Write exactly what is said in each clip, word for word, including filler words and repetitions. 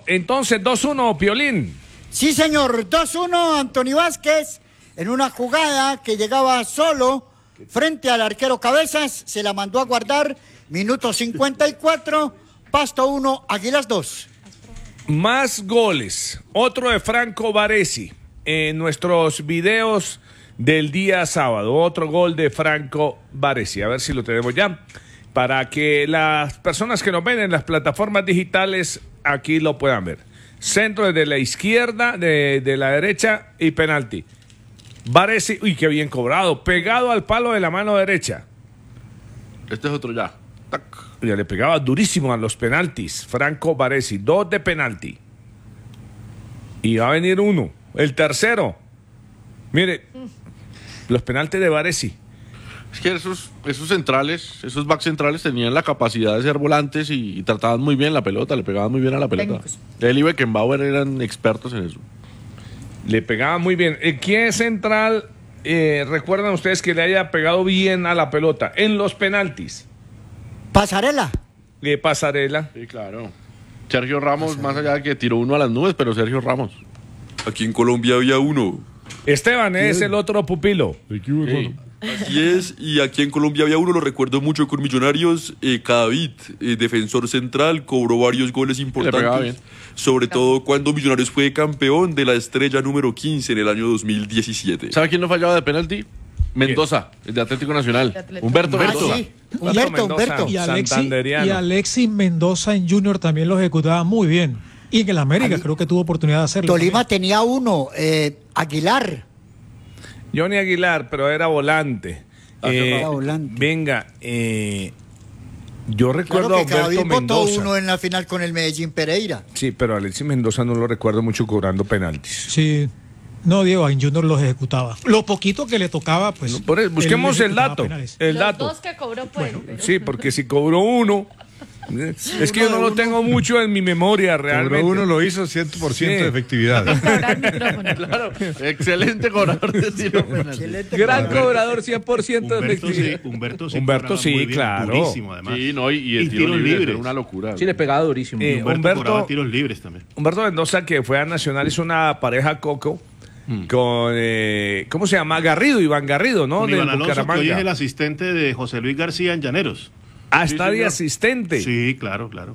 Entonces, dos uno, Piolín. Sí, señor, dos uno, Anthony Vázquez, en una jugada que llegaba solo frente al arquero Cabezas, se la mandó a guardar, minuto cincuenta y cuatro, Pasto uno, Águilas dos. Más goles, otro de Franco Baresi, en nuestros videos del día sábado, otro gol de Franco Baresi, a ver si lo tenemos ya, para que las personas que nos ven en las plataformas digitales aquí lo puedan ver. Centro desde la izquierda, de, de la derecha y penalti. Baresi, uy, qué bien cobrado, pegado al palo de la mano derecha. Este es otro ya. Tac. Ya le pegaba durísimo a los penaltis. Franco Baresi, dos de penalti. Y va a venir uno, el tercero. Mire, los penaltis de Baresi. Es que esos, esos centrales, esos back centrales tenían la capacidad de ser volantes y, y trataban muy bien la pelota, le pegaban muy bien a la pelota. Técnicos. Él y Beckenbauer eran expertos en eso. Le pegaba muy bien. ¿Quién es central? Eh, ¿Recuerdan ustedes que le haya pegado bien a la pelota en los penaltis? Pasarela. Eh, Pasarela. Sí, claro. Sergio Ramos, más allá de que tiró uno a las nubes, pero Sergio Ramos. Aquí en Colombia había uno. Esteban es el otro pupilo. Sí. Así es, y aquí en Colombia había uno, lo recuerdo mucho con Millonarios, eh, Cadavid, eh, defensor central, cobró varios goles pegaba bien. importantes, sobre todo cuando Millonarios fue campeón de la estrella número quince en el año dos mil diecisiete. ¿Sabe quién no fallaba de penalti? Mendoza, el de Atlético Nacional. Atlético. Humberto Ah, Mendoza. sí. Humberto, Mendoza. Humberto. Y Alexis, Santanderiano. y Alexis Mendoza en Junior también lo ejecutaba muy bien. Y en el América Ali- creo que tuvo oportunidad de hacerlo. Tolima también. tenía uno, eh, Aguilar. Johnny Aguilar, pero era volante. Eh, era volante. Venga, eh, yo Claro recuerdo que a Humberto Cadavid votó Mendoza. uno en la final con el Medellín Pereira. Sí, pero Alexis Mendoza no lo recuerdo mucho cobrando penaltis. Sí. No, Diego, en Junior los ejecutaba. Lo poquito que le tocaba, pues. Por eso, busquemos él el ejecutaba dato. penales. El Los dato. dos que cobró fue. pero- Sí, porque si cobró uno, eh, es que yo no lo tengo mucho en mi memoria realmente. Cobró uno lo hizo cien por ciento Sí. de efectividad. Cobrar el micrófono. Claro, excelente cobrador de tiro penal. Excelente Gran cobrador. cobrador, cien por ciento de Humberto sí, efectividad. Humberto sí, Humberto cobraba sí, muy bien, claro. durísimo, además. Sí, no, y, y el Y tiro tiros libre libres. era una locura. Sí, le pegaba durísimo. Eh, Humberto, Humberto- cobraba tiros libres también. Humberto Mendoza, que fue a Nacional, hizo una pareja coco con, eh, ¿cómo se llama? Garrido, Iván Garrido, ¿no? Con Del Iván Alonso, que Bucaramanga. hoy es el asistente de José Luis García en Llaneros. Ah, Sí, está de señor. asistente. Sí, claro, claro.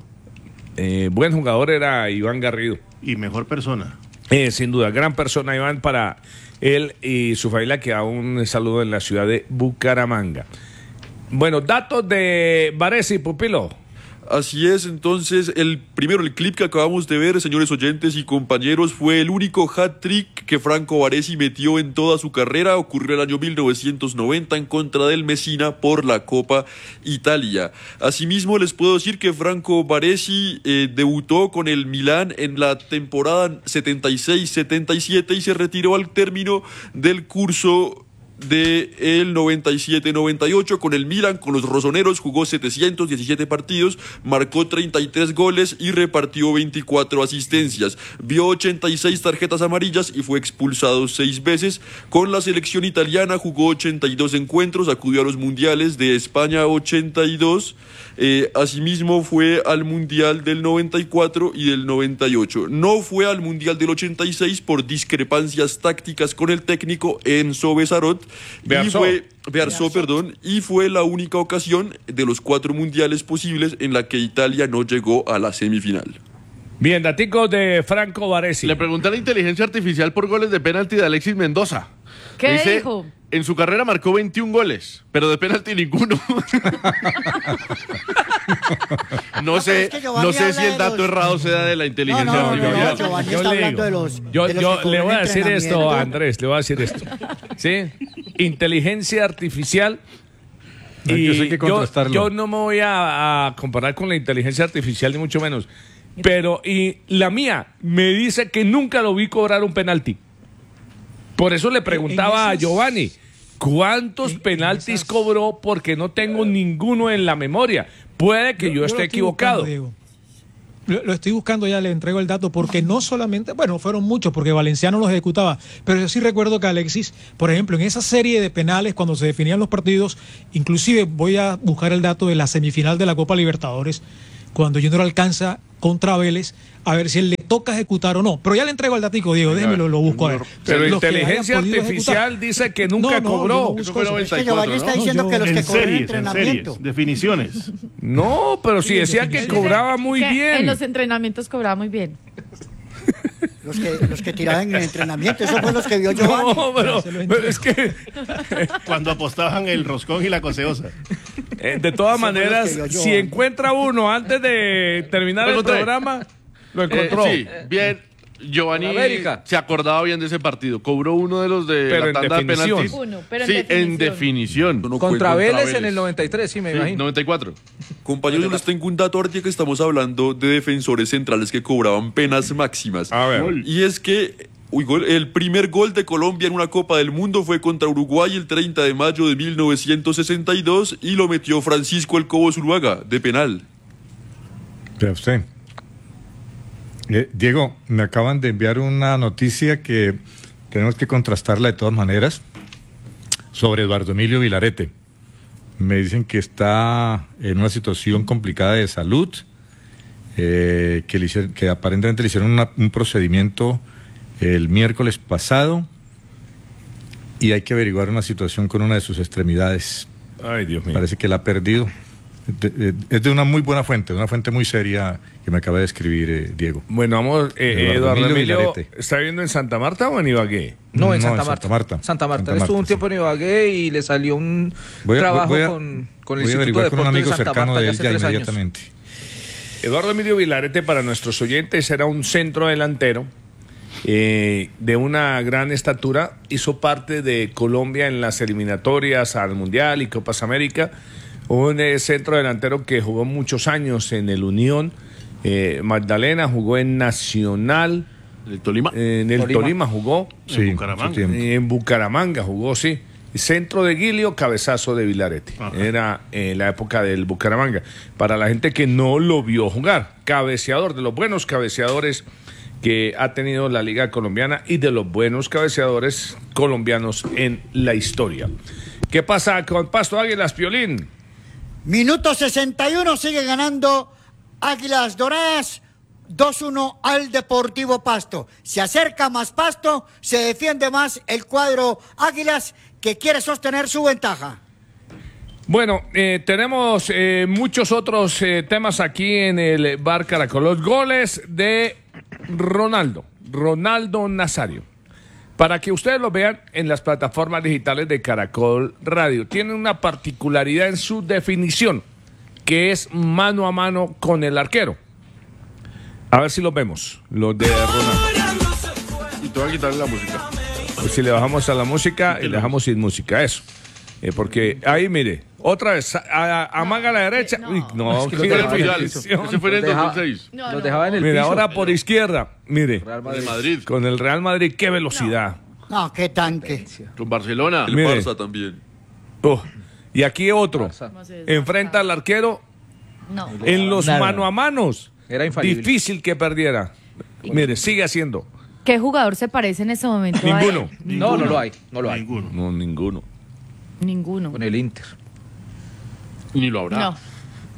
Eh, buen jugador era Iván Garrido. Y mejor persona. Eh, sin duda, gran persona Iván para él y su familia, que aún un saludo en la ciudad de Bucaramanga. Bueno, datos de Baresi, pupilo. Así es, entonces, el primero, el clip que acabamos de ver, señores oyentes y compañeros, fue el único hat-trick que Franco Baresi metió en toda su carrera. Ocurrió el año mil novecientos noventa en contra del Messina por la Copa Italia. Asimismo, les puedo decir que Franco Baresi eh, debutó con el Milán en la temporada setenta y seis setenta y siete y se retiró al término del curso de el noventa y siete noventa y ocho con el Milan, con los rosoneros, jugó setecientos diecisiete partidos, marcó treinta y tres goles y repartió veinticuatro asistencias, vio ochenta y seis tarjetas amarillas y fue expulsado seis veces. Con la selección italiana jugó ochenta y dos encuentros, acudió a los mundiales de España ochenta y dos, eh, asimismo fue al mundial del noventa y cuatro y del noventa y ocho. No fue al mundial del ochenta y seis por discrepancias tácticas con el técnico Enzo Besarot. Y Bearzó. fue, Bearzó, perdón, y fue la única ocasión de los cuatro mundiales posibles en la que Italia no llegó a la semifinal. Bien, daticos de Franco Baresi. Le pregunté a la inteligencia artificial por goles de penalti de Alexis Mendoza. ¿Qué Dice, dijo? En su carrera marcó veintiún goles, pero de penalti ninguno. No sé, es que Giovanni no sé habla si el de dato los- errado sea de la No, inteligencia no, no, no, artificial. Giovanni Yo está le hablando digo, de los. Yo, de los yo que le voy a cobran decir esto, entrenamiento. Andrés, le voy a decir esto. ¿Sí? Inteligencia artificial. No, Y yo sé hay que yo, contrastarlo. yo no me voy a, a comparar con la inteligencia artificial, ni mucho menos. Pero, y la mía me dice que nunca lo vi cobrar un penalti. Por eso le preguntaba a esas- Giovanni, ¿cuántos en- en penaltis esas- cobró? Porque no tengo ninguno en la memoria. Puede que yo, lo esté estoy equivocado. buscando, Diego. Lo, lo estoy buscando, ya le entrego el dato, porque no solamente, bueno, fueron muchos, porque Valenciano los ejecutaba, pero yo sí recuerdo que Alexis, por ejemplo, en esa serie de penales, cuando se definían los partidos, inclusive voy a buscar el dato de la semifinal de la Copa Libertadores, cuando Junior alcanza contra Vélez, a ver si él le toca ejecutar o no. Pero ya le entrego el datico, Diego, déjeme lo, lo busco a ver. Pero Los que inteligencia hayan podido artificial ejecutar. dice que nunca No, no, cobró. yo no busco eso. Es que Giovanni está ¿no? diciendo No, que los yo- que En cobran series, en entrenamiento. series, definiciones. No, pero si decía que cobraba muy Que bien. En los entrenamientos cobraba muy bien. Los que, los que tiraban en entrenamiento, esos fueron los que vio Giovanni. No, pero, pero es que Cuando apostaban el roscón y la coseosa. eh, de todas Eso fue lo maneras, que vio si Giovanni. encuentra uno antes de terminar Lo el encontré. programa, lo Eh, encontró. sí, bien. Giovanni Con América. se acordaba bien de ese partido. Cobró uno de los de Pero la en tanda de definición. penaltis. Uno, pero en sí, definición. en definición. No Contra cuenta. Vélez Vélez. en el noventa y tres, sí, me Sí, imagino. noventa y cuatro. Compañeros, yo les tengo un dato ahorita que estamos hablando de defensores centrales que cobraban penas máximas. A ver. Gol. Y es que uy, gol- el primer gol de Colombia en una Copa del Mundo fue contra Uruguay el treinta de mayo de mil novecientos sesenta y dos y lo metió Francisco El Cobo Zuluaga, de penal. Vea usted. Eh, Diego, me acaban de enviar una noticia que tenemos que contrastarla de todas maneras sobre Eduardo Emilio Vilarete. Me dicen que está en una situación complicada de salud, eh, que, le hicieron- que aparentemente le hicieron una- un procedimiento el miércoles pasado y hay que averiguar una situación con una de sus extremidades. Ay, Dios mío. Parece que la ha perdido. De- de- Es de una muy buena fuente, una fuente muy seria que me acaba de escribir eh, Diego. Bueno, vamos, eh, Eduardo Eduardo Emilio Emilio, Vilarete. ¿está viviendo en Santa Marta o en Ibagué? No, en No, Santa en Marta. Santa Marta. Santa Marta. Santa Él estuvo Marta, un tiempo en Ibagué y le salió un Voy a, trabajo voy a- con, con el voy a Instituto de averiguar con un Deportes amigo de Santa cercano Marta de ya él hace ya tres años. inmediatamente. Eduardo Emilio Vilarete, para nuestros oyentes, era un centro delantero eh, de una gran estatura. Hizo parte de Colombia en las eliminatorias al Mundial y Copas América. Un eh, centro delantero que jugó muchos años en el Unión eh, Magdalena, jugó en Nacional, El Tolima. en el Tolima, Tolima jugó, Sí, Bucaramanga. mucho tiempo. en Bucaramanga jugó, sí. Centro de Guilio, cabezazo de Vilarete. Ajá. Era en la época del Bucaramanga. Para la gente que no lo vio jugar, cabeceador, de los buenos cabeceadores que ha tenido la Liga Colombiana y de los buenos cabeceadores colombianos en la historia. ¿Qué pasa con Pasto Águilas, Piolín? Minuto sesenta y uno, sigue ganando Águilas Doradas dos uno al Deportivo Pasto. Se acerca más Pasto, se defiende más el cuadro Águilas que quiere sostener su ventaja. Bueno, eh, tenemos eh, muchos otros eh, temas aquí en el Bar Caracol. Los goles de Ronaldo, Ronaldo Nazario. Para que ustedes lo vean en las plataformas digitales de Caracol Radio. Tienen una particularidad en su definición, que es mano a mano con el arquero. A ver si los vemos, los de Ronaldo. Y te voy a quitarle la música. Pues si le bajamos a la música y le dejamos sin música, eso. Eh, porque ahí, mire, otra vez, a- a- amaga a la derecha. Uy, no, Es que qué lo dejaba- definición. Ese fue en el Los deja- dos mil seis. No, Los no. dejaba en el Mire, piso. ahora por izquierda, mire, Real De Madrid. Madrid. con el Real Madrid, qué velocidad. No, qué tanque. Con Barcelona. El Mire. Barça también. Oh, y aquí otro, Barça. ¿Cómo se desmarca? enfrenta al arquero No. en los Nada. mano a manos. Era infalible. Difícil que perdiera. Mire, sigue haciendo. ¿Qué jugador se parece en ese momento a él? Ninguno. No, no lo hay. No lo hay. Ninguno. No, ninguno. Ninguno. Con el Inter. Ni lo habrá. No.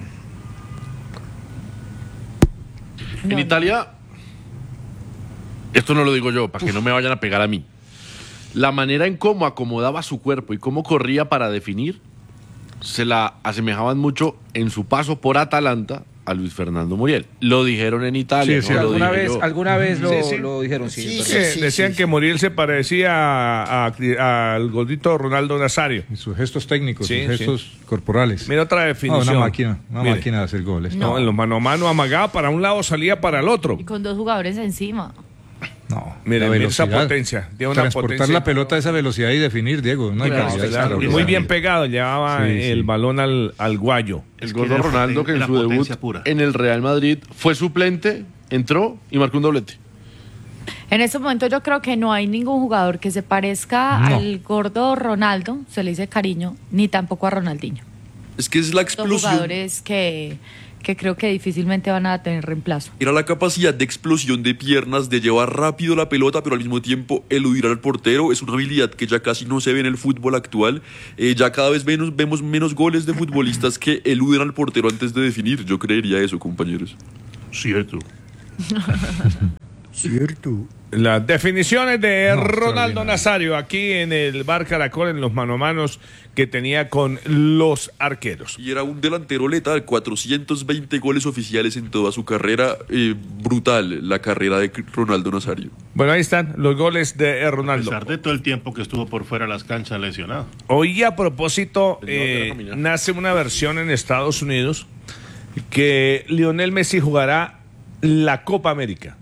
En No, Italia, esto no lo digo yo, para que no me vayan a pegar a mí. La manera en cómo acomodaba su cuerpo y cómo corría para definir, se la asemejaban mucho en su paso por Atalanta a Luis Fernando Muriel. Lo dijeron en Italia, Sí, no sí, lo alguna dije vez, yo. alguna vez lo, Sí, sí. lo dijeron, sí. Sí, es sí, verdad. Que sí, decían sí, que sí. Muriel se parecía a- a- al gordito Ronaldo Nazario. Y sus gestos técnicos, Sí, sus gestos corporales. Mira otra Ah, definición. una máquina, una Mire. máquina de hacer goles. No, en los mano a mano amagaba para un lado, salía para el otro. Y con dos jugadores encima. No, Mire, la mire esa velocidad. potencia, tiene una Transportar potencia. la pelota a esa velocidad y definir, Diego. No hay Claro, calidad claro, y extraordinaria. muy bien pegado, llevaba Sí, el sí. balón al, al guayo. El Es gordo que era Ronaldo, poten- que en era su debut potencia pura. en el Real Madrid fue suplente, entró y marcó un doblete. En este momento yo creo que no hay ningún jugador que se parezca No. al gordo Ronaldo, se le dice cariño, ni tampoco a Ronaldinho. Es que es la Dos explosión. jugadores que, que creo que difícilmente van a tener reemplazo. Era la capacidad de explosión de piernas, de llevar rápido la pelota, pero al mismo tiempo eludir al portero. Es una habilidad que ya casi no se ve en el fútbol actual. Eh, ya cada vez menos, vemos menos goles de futbolistas que eluden al portero antes de definir. Yo creería eso, compañeros. Cierto. Cierto. Las definiciones de No, Ronaldo extraordinario. Nazario aquí en el Bar Caracol, en los mano a manos que tenía con los arqueros. Y era un delantero letal, cuatrocientos veinte goles oficiales en toda su carrera. Eh, brutal la carrera de Ronaldo Nazario. Bueno, ahí están los goles de A Ronaldo. pesar de todo el tiempo que estuvo por fuera de las canchas lesionado. Hoy a propósito, Pues no, deja eh, caminar. nace una versión en Estados Unidos que Lionel Messi jugará la Copa América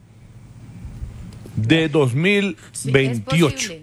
de dos mil Sí, es veintiocho. posible.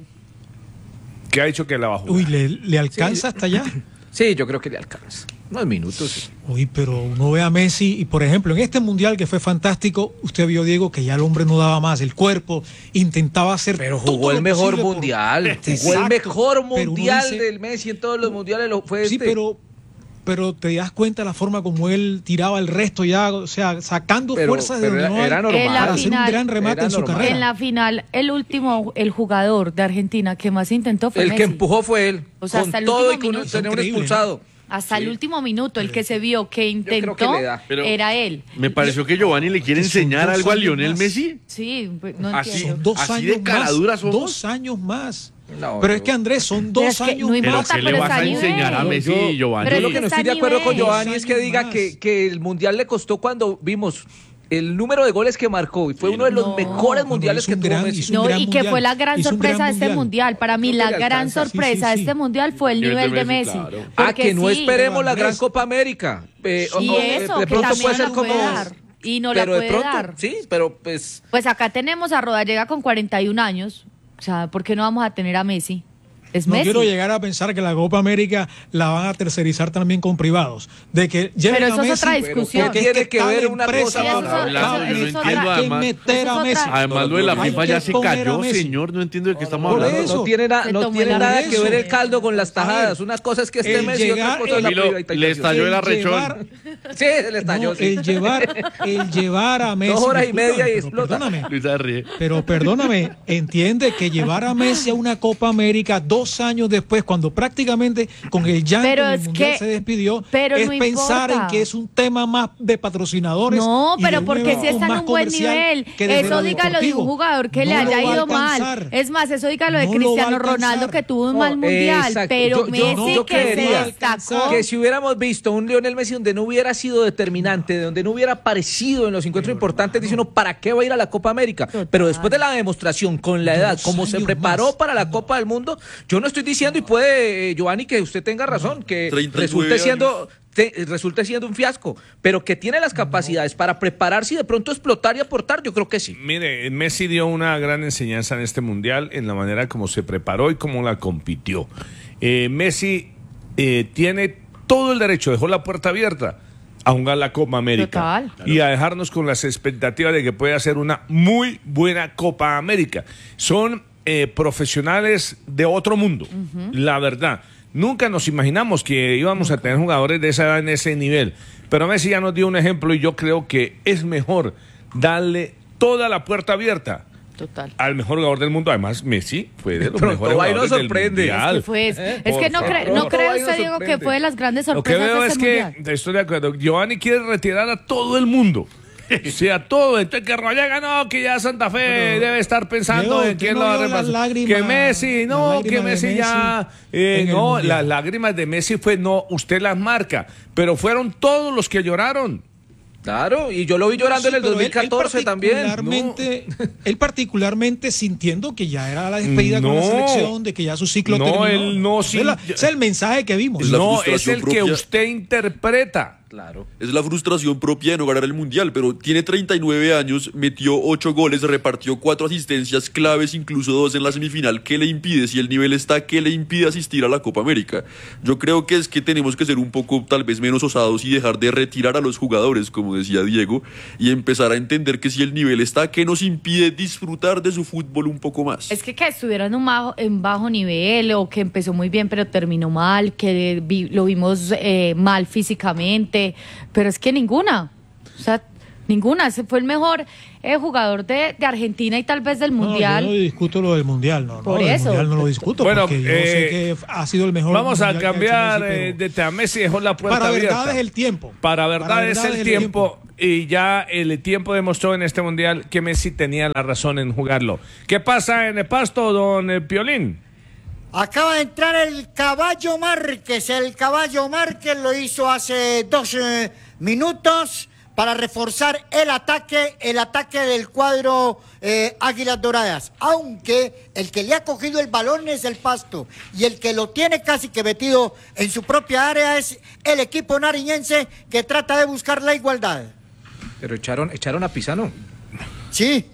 Que ha dicho que la va a jugar. Uy, ¿le, le alcanza hasta allá? Sí, yo creo que le alcanza. Unos minutos. Uy, pero uno ve a Messi y, por ejemplo, en este mundial que fue fantástico, usted vio, Diego, que ya el hombre no daba más, el cuerpo intentaba hacer. Pero todo jugó lo el mejor posible por- mundial. Jugó el Exacto, mejor pero uno mundial dice- del Messi en todos los mundiales. Lo fue Sí, este. pero, pero te das cuenta la forma como él tiraba el resto ya, o sea, sacando Pero- fuerzas de pero donde era- no hay era normal. En la para hacer un final- gran remate era en su normal. carrera. En la final, el último, el jugador de Argentina que más intentó fue el Messi. que empujó fue él. O sea, con hasta el todo y último con un, minuto. tenía un Increíble, expulsado. Hasta Sí. el último minuto, el que se vio que creo que intentó le da. Pero- era él. Me pareció que Giovanni le quiere Que son enseñar dos algo a años Lionel más. Messi. Sí, pues, no Así- entiendo. Son dos ¿Así años de caradura más. somos? Dos años más. No, pero no. es que Andrés, son Pero dos es que años no Pero importa, más. ¿qué le pero vas está a a enseñar a nivel. Messi, Yo- Giovanni? Pero Yo lo es que que no está estoy de a acuerdo con nivel. Giovanni es que Dos diga años que, más. que el Mundial le costó cuando vimos el número de goles que marcó y fue uno de los No. mejores No, mundiales hizo que un tuvo gran- Messi. hizo un No, gran y que mundial. fue la gran Hizo un sorpresa gran de este mundial. mundial. Para mí, Creo que la le gran alcanza. Sí, sorpresa sí, de sí. este mundial fue el Nivel de nivel de Messi, Messi. claro. Ah, Porque que no sí, esperemos pero la gran Andrés- Copa América. Eh, Y o- o, eso, de que pronto también puede ser la puede como. dar. Y no la pero de puede pronto, dar. sí, pero pues. Pues acá tenemos a Rodallega con cuarenta y un años. O sea, ¿por qué no vamos a tener a Messi? Es No Messi. quiero llegar a pensar que la Copa América la van a tercerizar también con privados. De que lleven Pero a eso es Messi, otra discusión. porque es Tiene que está ver la una empresa cosa con para- otra. Hablando, yo no Eso es entiendo otra. Hay que además. meter Eso a es Messi. otra. Además, lo de la Hay FIFA que ya se poner a cayó, Messi. señor. No entiendo de qué estamos Por hablando. eso. No tiene, na- Se no tomó tiene el nada arrezo. que ver el caldo con las tajadas. A ver, Una cosa es que esté el Messi y otra llegar- cosa es la Emilio, privatización. le estalló el arrechón. llevar- Sí, se le estalló. no, sí. el llevar, el llevar a Messi. Dos horas y discúlpame, media y pero explota. Perdóname, Luisa ríe. pero perdóname, entiende que llevar a Messi a una Copa América dos años después, cuando prácticamente con el llanto Pero en el es mundial que- se despidió, pero es no pensar importa. en que es un tema más de patrocinadores. No, y de pero un porque si evento está en más un buen comercial nivel. que desde Eso lo dígalo de un deportivo. jugador que le No lo haya va a ido mal. alcanzar. Es más, eso dígalo de No lo va a Cristiano Ronaldo alcanzar. que tuvo un No, mal mundial. exacto. Pero Yo- yo- Messi yo que se creería destacó. Que si hubiéramos visto un Lionel Messi donde no hubiera sido determinante, donde no hubiera aparecido en los encuentros importantes, diciendo ¿para qué va a ir a la Copa América? Pero después de la demostración, con la edad, Dos como se años preparó más. para la Copa del Mundo, yo no estoy diciendo, y puede, eh, Giovanni, que usted tenga razón, que treinta y nueve resulte siendo, años. te- resulte siendo un fiasco, pero que tiene las capacidades para prepararse y de pronto explotar y aportar, yo creo que sí. Mire, Messi dio una gran enseñanza en este mundial en la manera como se preparó y cómo la compitió. Eh, Messi eh, tiene todo el derecho, dejó la puerta abierta a jugar la Copa América. Total. Y a dejarnos con las expectativas de que puede hacer una muy buena Copa América. Son eh, profesionales de otro mundo, la verdad. Nunca nos imaginamos que íbamos a tener jugadores de esa edad en ese nivel. Pero Messi ya nos dio un ejemplo y yo creo que es mejor darle toda la puerta abierta Total. al mejor jugador del mundo. Además, Messi fue de los Pero mejores ahí nos jugadores del sorprende. mundial. Es que, fue, es Por que no, favor. cre- no No, cree ahí nos usted, Diego, que sorprende. fue de las grandes Lo que sorpresas veo de es este que, mundial. estoy de acuerdo, Giovanni quiere retirar a todo el mundo. O sea, todo. Entonces que Rodallega no, que ya Santa Fe Pero, debe estar pensando Diego, en ¿usted quién no lo va a vio las reemplazar. lágrimas- Que Messi, las no, lágrimas que de Messi ya... Messi eh, en el no, mundial? las lágrimas de Messi fue, no, usted las marca. Pero fueron todos los que lloraron. Claro, y yo lo vi llorando en el Sí, pero dos mil él- él catorce también. particularmente- Él particularmente sintiendo que ya era la despedida con la No. selección, de que ya su ciclo No, terminó. él no Ese es la- sin- ese es el mensaje que vimos. Es la No, es frustración el que propia. usted interpreta. Claro. Es la frustración propia de no ganar el Mundial, pero tiene treinta y nueve años, metió ocho goles, repartió cuatro asistencias claves, incluso dos en la semifinal. ¿Qué le impide? Si el nivel está, ¿qué le impide asistir a la Copa América? Yo creo que es que tenemos que ser un poco tal vez menos osados y dejar de retirar a los jugadores, como decía Diego, y empezar a entender que si el nivel está, ¿qué nos impide disfrutar de su fútbol un poco más? Es que que estuviera en un bajo, en bajo nivel o que empezó muy bien pero terminó mal, que vi- lo vimos eh, mal físicamente, pero es que ninguna. O sea, Ninguna, ese fue el mejor eh, jugador de, de Argentina y tal vez del Mundial. No, yo no discuto lo del Mundial, no, Por no, eso. Del mundial no lo discuto, Bueno, porque yo eh, sé que ha sido el mejor. Vamos a mundial que ha hecho cambiar Messi, eh, pero de tema. Messi dejó la puerta para abierta. verdad es el tiempo. Para verdad, Para es verdad el es el tiempo. Y ya el tiempo demostró en este mundial que Messi tenía la razón en jugarlo. ¿Qué pasa en el Pasto, don eh, Piolín? Acaba de entrar el Caballo Márquez. El Caballo Márquez lo hizo hace dos eh, minutos para reforzar el ataque, el ataque del cuadro eh, Águilas Doradas. Aunque el que le ha cogido el balón es el Pasto y el que lo tiene casi que metido en su propia área es el equipo nariñense, que trata de buscar la igualdad. Pero echaron, echaron a Pisano. Sí.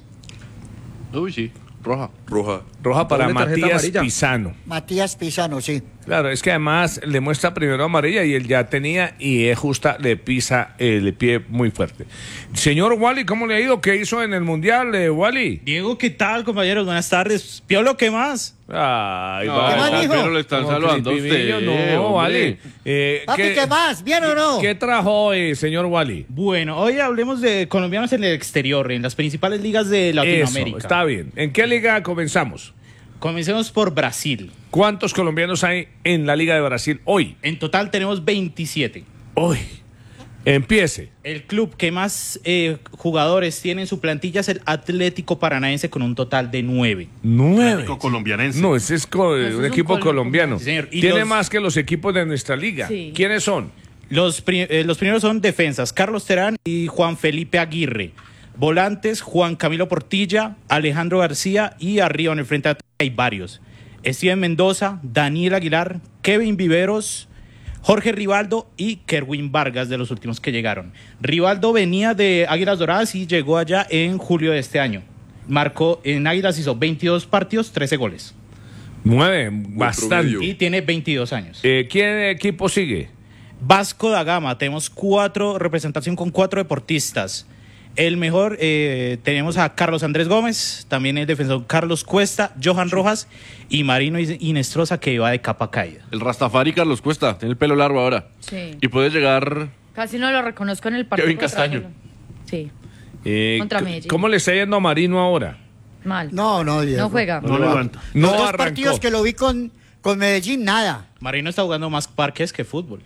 Uy, sí, roja. Roja. Roja para Doble tarjeta Matías amarilla. Pisano. Matías Pisano, sí. Claro, es que además le muestra primero amarilla y él ya tenía y es justa, le pisa el pie muy fuerte. Señor Wally, ¿cómo le ha ido? ¿Qué hizo en el Mundial, eh, Wally? Diego, ¿qué tal, compañeros? Buenas tardes. Piolo, ¿qué más? Ay, No, va. ¿Qué más dijo? pero le están No, saludando a Crespimillo, usted. no, hombre. Wally. Eh, Papi, ¿qué más? ¿Bien o no? ¿Qué trajo hoy, señor Wally? Bueno, hoy hablemos de colombianos en el exterior, en las principales ligas de Latinoamérica. Eso, está bien. ¿En qué liga comenzamos? Comencemos por Brasil. ¿Cuántos colombianos hay en la Liga de Brasil hoy? En total tenemos veintisiete. Hoy. Empiece. El club que más eh, jugadores tiene en su plantilla es el Atlético Paranaense, con un total de nueve. Nueve. Atlético colombianense. No, ese es co- Ese es un un equipo col- colombiano. Sí, señor. Y Tiene los- más que los equipos de nuestra liga. Sí. ¿Quiénes son? Los, pri- eh, los primeros son defensas, Carlos Terán y Juan Felipe Aguirre. Volantes, Juan Camilo Portilla, Alejandro García, y arriba en el frente hay varios. Steven Mendoza, Daniel Aguilar, Kevin Viveros, Jorge Rivaldo y Kerwin Vargas, de los últimos que llegaron. Rivaldo venía de Águilas Doradas y llegó allá en julio de este año. Marcó en Águilas, hizo veintidós partidos, trece goles. Nueve, bastante. promedio. Y tiene veintidós años. Eh, ¿Qué equipo sigue? Vasco da Gama, tenemos cuatro, representación con cuatro deportistas. El mejor, eh, tenemos a Carlos Andrés Gómez, también el defensor Carlos Cuesta, Johan Rojas y Marino Inestrosa, que iba de capa caída. El Rastafari Carlos Cuesta, tiene el pelo largo ahora. Sí. Y puede llegar. Casi no lo reconozco en el partido. Kevin contra Castaño. Águila. Sí, Eh, Contra c- Medellín. ¿Cómo le está yendo a Marino ahora? mal. No, no, Diego. No juega. No levanta. No Los dos arrancó. partidos que lo vi con, con Medellín, nada. Marino está jugando más parques que fútbol.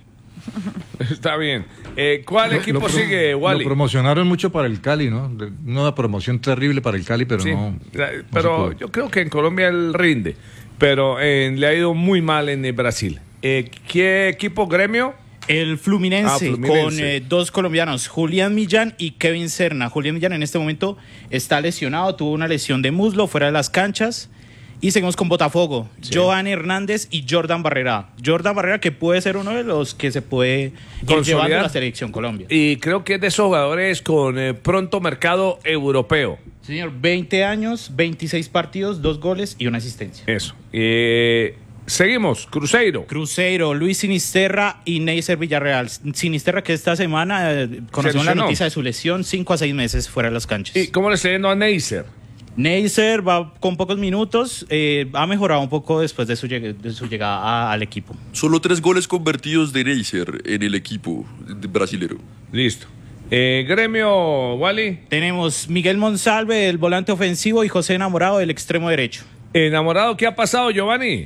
Está bien. Eh, ¿Cuál Lo- equipo lo pro- sigue, Wally? Lo promocionaron mucho para el Cali, ¿no? De- Una promoción terrible para el Cali, pero Sí, no. la- no se pero pudo. yo creo que en Colombia él rinde, pero eh, le ha ido muy mal en el Brasil. Eh, ¿Qué equipo, Gremio? El Fluminense, Ah, Fluminense. con eh, dos colombianos, Julián Millán y Kevin Serna. Julián Millán en este momento está lesionado, tuvo una lesión de muslo fuera de las canchas. Y seguimos con Botafogo, Joan Hernández y Jordan Barrera. Jordan Barrera, que puede ser uno de los que se puede ir Consolidar. llevando a la selección Colombia. Y creo que es de esos jugadores con eh, pronto mercado europeo. Señor, veinte años, veintiséis partidos, dos goles y una asistencia. Eso. Eh, seguimos, Cruzeiro. Cruzeiro, Luis Sinisterra y Neisser Villarreal. Sinisterra, que esta semana eh, conocimos la lesionó. noticia de su lesión, cinco a seis meses fuera de las canchas. ¿Y cómo le está yendo a Neisser? Neisser va con pocos minutos, eh, ha mejorado un poco después de su, lleg- de su llegada a- al equipo. Solo tres goles convertidos de Neisser en el equipo de- brasilero. Listo. Eh, Gremio, Wally. Tenemos Miguel Monsalve, el volante ofensivo, y José Enamorado, el extremo derecho. Enamorado, ¿qué ha pasado, Giovanni?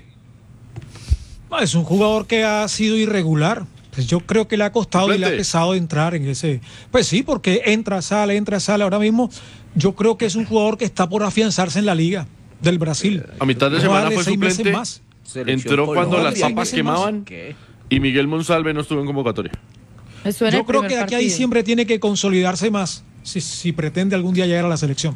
No, es un jugador que ha sido irregular. Pues yo creo que le ha costado y le ha Suplente. pesado entrar en ese. Pues sí, porque entra, sale, entra, sale. Ahora mismo yo creo que es un jugador que está por afianzarse en la liga del Brasil. A mitad de No semana darle fue seis meses suplente. más. Entró cuando las Colombia. papas Seis meses quemaban. Y Miguel Monsalve no estuvo en convocatoria. Estuvo en Yo el creo primer que de aquí a partido. diciembre tiene que consolidarse más si, si pretende algún día llegar a la selección.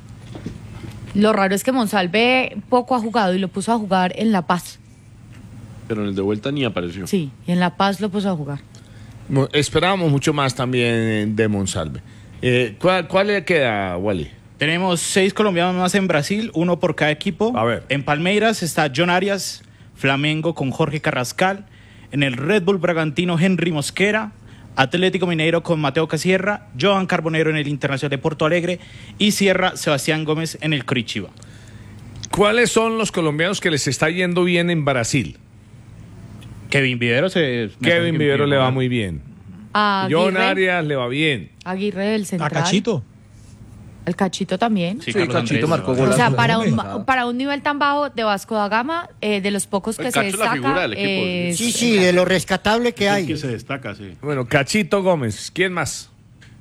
Lo raro es que Monsalve poco ha jugado y lo puso a jugar en La Paz. Pero en el de vuelta ni apareció. Sí, y en La Paz lo puso a jugar. Mo- Esperábamos mucho más también de Monsalve. Eh, ¿cuál, ¿Cuál le queda, Wally? Tenemos seis colombianos más en Brasil, uno por cada equipo. A ver. En Palmeiras está John Arias, Flamengo con Jorge Carrascal. En el Red Bull Bragantino, Henry Mosquera. Atlético Mineiro con Mateo Casierra. Joan Carbonero en el Internacional de Porto Alegre. Y cierra Sebastián Gómez en el Curitiba. ¿Cuáles son los colombianos que les está yendo bien en Brasil? Kevin Vivero se... Kevin Vivero le va muy bien. A John Aguirre, Arias le va bien. Aguirre del A central. Cachito. El Cachito también. Sí, Sí, Carlos Cachito Andrés. marcó O golazo. sea, para Hombre. un, para un nivel tan bajo de Vasco da Gama, eh, de los pocos que El se Cacho es la figura destaca. del equipo, eh, Sí, sí, de lo rescatable que El hay. que se destaca, sí. Bueno, Cachito Gómez. ¿Quién más?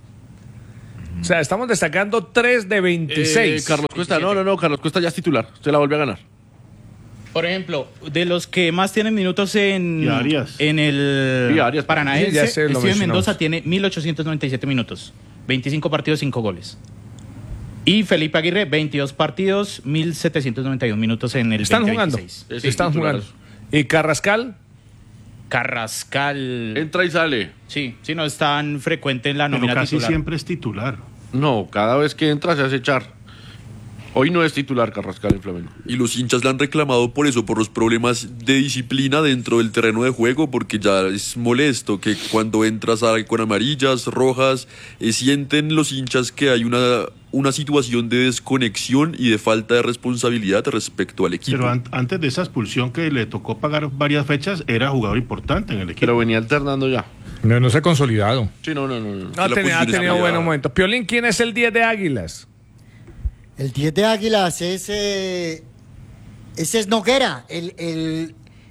O sea, estamos destacando tres de veintiséis. Eh, Carlos Cuesta, no, no, no, Carlos Cuesta ya es titular. Se la volvió a ganar. Por ejemplo, de los que más tienen minutos en, Y Arias. en el Y Arias, Paranaense, sí, ya se lo Steven mencionamos. Mendoza tiene mil ochocientos noventa y siete minutos, veinticinco partidos, cinco goles. Y Felipe Aguirre, veintidós partidos, mil setecientos noventa y uno minutos en el Están veinte jugando. veintiséis. Sí, sí, Están titular. jugando. ¿Y Carrascal? Carrascal, Entra y sale. sí, sí, no es tan frecuente en la Pero nómina casi titular. siempre es titular. No, cada vez que entra se hace echar. Hoy no es titular Carrascal en Flamengo. Y los hinchas le han reclamado por eso, por los problemas de disciplina dentro del terreno de juego, porque ya es molesto que cuando entras a- con amarillas, rojas, eh, sienten los hinchas que hay una, una situación de desconexión y de falta de responsabilidad respecto al equipo. Pero an- antes de esa expulsión que le tocó pagar varias fechas, era jugador importante en el equipo. Pero venía alternando ya. No, no se ha consolidado. Sí, no, no, no. no. No, ha la tenido, ha posición es tenido muy buenos baja. momentos. Piolín, ¿quién es el diez de Águilas? El diez de Águilas es, eh, ese es Noguera, el, el-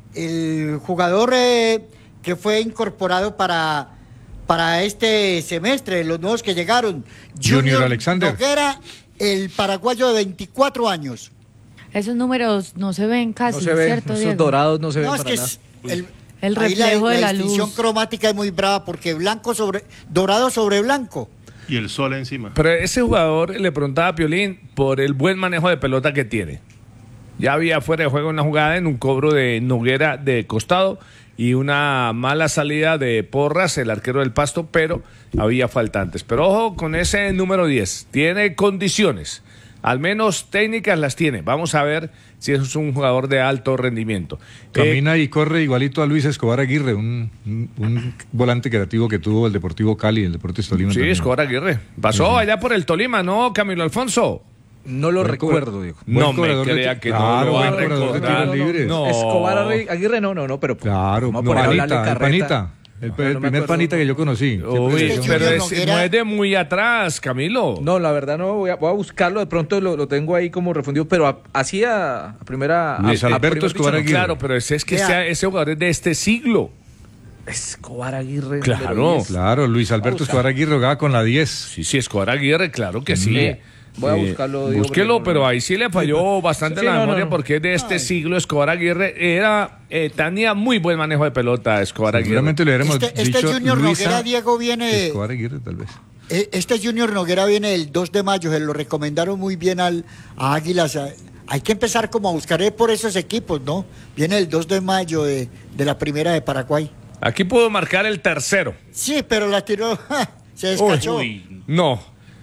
el jugador eh, que fue incorporado para, para este semestre, los nuevos que llegaron. Junior Alexander. Noguera, el paraguayo de veinticuatro años. Esos números no se ven casi, No se ven, ¿cierto, esos Diego? dorados no se ven No, es para que nada. es el, El ahí reflejo de la distinción luz. cromática es muy brava porque blanco sobre dorado sobre blanco. Y el sol encima. Pero ese jugador le preguntaba a Piolín por el buen manejo de pelota que tiene. Ya había fuera de juego una jugada en un cobro de Noguera de costado y una mala salida de Porras, el arquero del Pasto, pero había faltantes. Pero ojo con ese número diez. Tiene condiciones. Al menos técnicas las tiene. Vamos a ver si es un jugador de alto rendimiento. Eh, Camina y corre igualito a Luis Escobar Aguirre, un, un- un volante creativo que tuvo el Deportivo Cali, el Deportes Tolima. sí, también. Escobar Aguirre. Pasó allá por el Tolima, ¿no, Camilo Alfonso? No lo Buen recuerdo, Diego. Buen No me corredor de crea ti- que no claro, lo va a buen corredor de recordar. tiros libres. No. Escobar Arri- Aguirre, no, no, no, pero. Claro, vamos a no, poner a hablarle panita, el carreta. panita. El, No, el no me primer acuerdo. panita que yo conocí. Siempre Uy, decía, Este pero Junior es- Noguera- no es de muy atrás, Camilo. No, la verdad no, voy a, voy a buscarlo, de pronto lo, lo tengo ahí como refundido, pero a- así a, a primera... Luis a- a Alberto primer Escobar visto, no. Aguirre. Claro, pero ese es que Vea. ese, ese jugador es de este siglo. Escobar Aguirre. Claro. número diez. Claro, Luis Alberto Escobar Aguirre jugaba con la diez. Sí, sí, Escobar Aguirre, claro que sí. Eh, voy a Eh, buscarlo, Diego, Búsquelo, porque no- pero ahí sí le falló bastante Sí, la no, no, memoria no. porque es de este siglo. Escobar Aguirre era eh, tenía muy buen manejo de pelota, Escobar Aguirre. Seguramente le hubiéramos Este, este dicho Junior Luisa Noguera, Diego, viene... Escobar Aguirre, tal vez. Eh, Este Junior Noguera viene el dos de mayo, se lo recomendaron muy bien al, a Águilas. A- Hay que empezar como a buscar eh, por esos equipos, ¿no? Viene el dos de mayo de, de la primera de Paraguay. Aquí pudo marcar el tercero. Sí, pero la tiró, se descachó. Uy, No.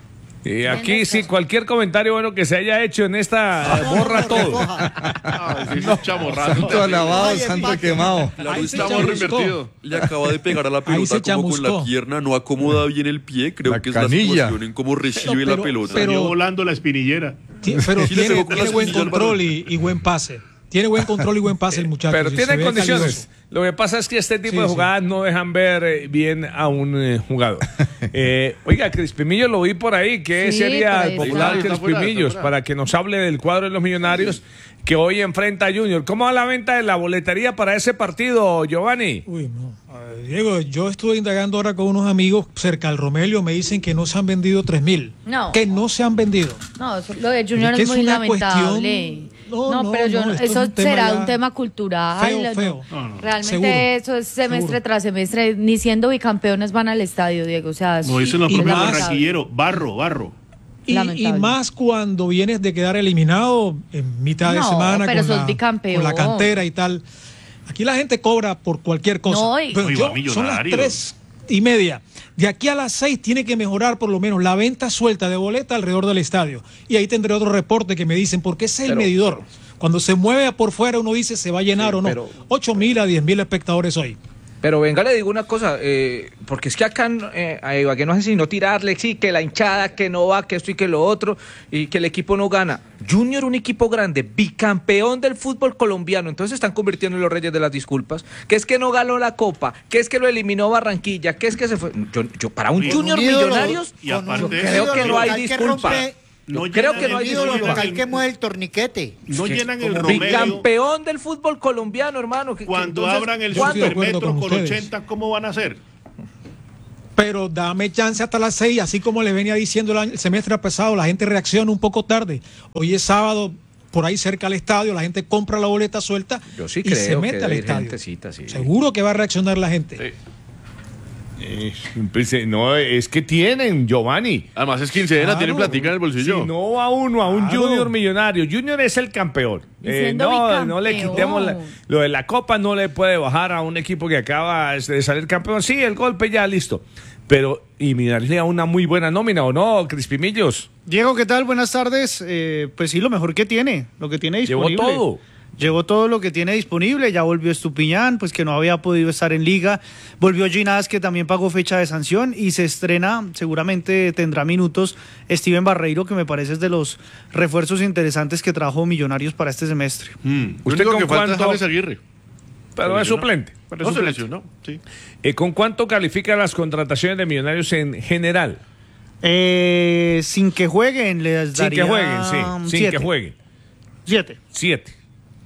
Y aquí sí, cualquier comentario bueno que se haya hecho en esta No, borra no, todo. recoja. Ah, sí, no, chamorrazo. Santo alabado, Ay, santo empate. quemado. Claro, Ahí se estamos chamuscó. reinvertido. Le acaba de pegar a la Ahí se pelota como con la chamuscó. pierna, no acomoda bien el pie, creo La que es canilla. la situación en cómo recibe Pero- la pelota. pero- Salió volando la espinillera. Ti- Pero Sí le tiene, pegó con tiene la buen espinilla al control balón. y, y buen pase. Tiene buen control y buen pase el muchacho. Pero sí, tiene se ve condiciones. calidoso. Lo que pasa es que este tipo Sí, de sí. jugadas no dejan ver eh, bien a un eh, jugador. Eh, oiga, Crispimillo lo vi por ahí. ¿Qué Sí, sería por el ahí popular está. Está fuera, Crispimillos? está fuera. Para que nos hable del cuadro de los millonarios que hoy enfrenta a Junior. ¿Cómo va la venta de la boletería para ese partido, Giovanni? Uy, no. A ver, Diego, yo estuve indagando ahora con unos amigos cerca del Romelio. Me dicen que no se han vendido tres mil. No. Que no se han vendido. No, eso- lo de Junior Es que es es muy una lamentable. cuestión- No, No, no, pero yo no, no- esto es eso un tema será ya un tema cultural. feo, no. feo. No, no. Realmente Seguro, eso es semestre seguro. tras semestre. Ni siendo bicampeones van al estadio, Diego. O sea, Como dicen los Y propios más- barranquilleros, barro, barro. Y, Lamentable. y más cuando vienes de quedar eliminado en mitad de No, semana pero con, sos la, bicampeón. con la cantera y tal. Aquí la gente cobra por cualquier cosa. No, y- Pero Oye, yo, va son las millonario. tres y media. De aquí a las seis tiene que mejorar por lo menos la venta suelta de boleta alrededor del estadio. Y ahí tendré otro reporte que me dicen, porque ese es el Pero- medidor. Cuando se mueve por fuera uno dice se va a llenar Sí, o no. pero- ocho mil a diez mil espectadores hoy. Pero venga, le digo una cosa, eh, porque es que acá eh, a Ibagué no hace sino tirarle, sí, que la hinchada, que no va, que esto y que lo otro, y que el equipo no gana. Junior, un equipo grande, bicampeón del fútbol colombiano, entonces se están convirtiendo en los reyes de las disculpas, que es que no ganó la Copa, que es que lo eliminó Barranquilla, que es que se fue... Yo, yo para un Junior Millonarios, y aparte yo de creo eso, que no hay hay que disculpa. romper- No Creo llenan que no el hay ídolo disculpa. local que mueve el torniquete. No Es que llenan es el como- Romeo. Bicampeón del fútbol colombiano, hermano. que- que Cuando entonces, abran el ¿cuándo? Yo estoy de acuerdo supermetro con con ustedes. ochenta, ¿cómo van a hacer? Pero dame chance hasta las seis, así como le venía diciendo el, año- el semestre pasado, la gente reacciona un poco tarde. Hoy es sábado, por ahí cerca al estadio, la gente compra la boleta suelta Yo sí y creo se mete que al debe ir estadio. gentecita, sí. Seguro que va a reaccionar la gente. Eh, pues, eh, no, es que tienen, Giovanni. Además es quincena, Claro. tienen platica en el bolsillo. Si no va uno a un Claro. Junior millonario, Junior es el campeón. Y Eh, siendo no, no le bicampeón. quitemos la- lo de la copa, no le puede bajar a un equipo que acaba de salir campeón. Sí, el golpe ya listo. Pero, y Millonarios le da una muy buena nómina, ¿o no, Crispimillos? Diego, ¿qué tal? Buenas tardes. Eh, pues sí, lo mejor que tiene, lo que tiene Llevó disponible. todo. Llevó todo lo que tiene disponible, ya volvió Estupiñán, pues que no había podido estar en liga, volvió Ginás, que también pagó fecha de sanción, y se estrena, seguramente tendrá minutos, Steven Barreiro, que me parece es de los refuerzos interesantes que trajo Millonarios para este semestre. Mm. Lo ¿Usted único con que falta cuánto- es James Aguirre. Pero es lesionó. suplente. No, se lesionó, sí. Eh, ¿Con cuánto califican las contrataciones de Millonarios en general? Eh, sin que jueguen, les Sin daría que jueguen, sí. Sin siete. que jueguen. Siete. Siete.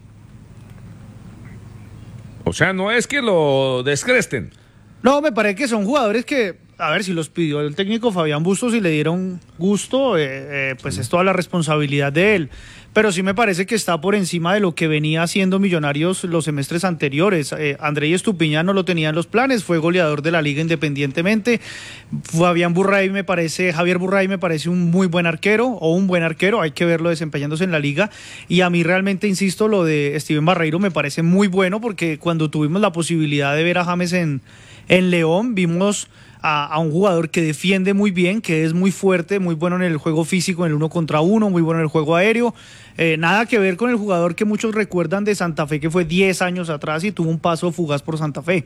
O sea, no es que lo descresten. No, me parece que son jugadores que, a ver, si los pidió el técnico Fabián Bustos y le dieron gusto, eh, eh, pues es toda la responsabilidad de él. Pero sí me parece que está por encima de lo que venía haciendo Millonarios los semestres anteriores. Eh, André Estupiñán no lo tenía en los planes, fue goleador de la liga independientemente. Fabián Burray me parece, Javier Burray me parece un muy buen arquero, o un buen arquero, hay que verlo desempeñándose en la liga. Y a mí realmente, insisto, lo de Steven Barreiro me parece muy bueno, porque cuando tuvimos la posibilidad de ver a James en, en León, vimos a, a un jugador que defiende muy bien, que es muy fuerte, muy bueno en el juego físico, en el uno contra uno, muy bueno en el juego aéreo. Eh, nada que ver con el jugador que muchos recuerdan de Santa Fe, que fue diez años atrás y tuvo un paso fugaz por Santa Fe.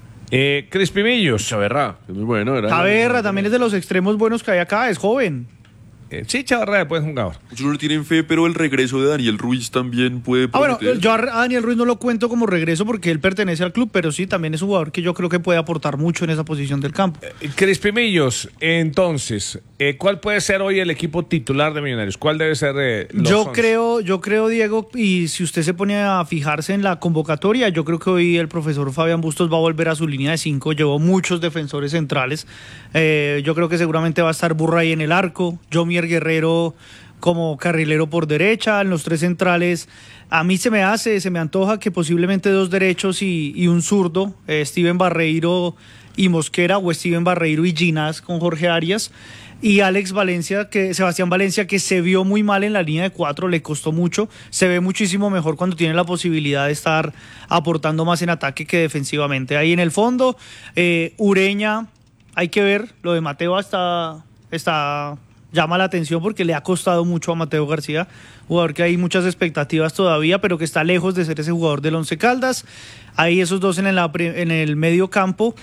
Eh, Crispimillos. Chaverra, que es muy bueno. Era Taberra también es de los extremos buenos que hay acá, es joven. Eh, sí, Chavarra después jugador. Muchos no tienen fe, pero el regreso de Daniel Ruiz también puede Ah, bueno, prometer. yo a Daniel Ruiz no lo cuento como regreso porque él pertenece al club, pero sí, también es un jugador que yo creo que puede aportar mucho en esa posición del campo. Eh, Crispimillos, entonces, eh, ¿cuál puede ser hoy el equipo titular de Millonarios? ¿Cuál debe ser eh, los Yo once? creo, yo creo, Diego, y si usted se pone a fijarse en la convocatoria, yo creo que hoy el profesor Fabián Bustos va a volver a su línea de cinco, llevó muchos defensores centrales, eh, yo creo que seguramente va a estar Burray en el arco, Jomier Guerrero como carrilero por derecha, en los tres centrales, a mí se me hace, se me antoja que posiblemente dos derechos y, y un zurdo, eh, Steven Barreiro y Mosquera, o Steven Barreiro y Ginás con Jorge Arias, y Alex Valencia, que Sebastián Valencia, que se vio muy mal en la línea de cuatro, le costó mucho, se ve muchísimo mejor cuando tiene la posibilidad de estar aportando más en ataque que defensivamente. Ahí en el fondo, eh, Ureña, hay que ver, lo de Mateo está, está llama la atención porque le ha costado mucho a Mateo García, jugador que hay muchas expectativas todavía, pero que está lejos de ser ese jugador del Once Caldas. Ahí esos dos en el, en el medio campo.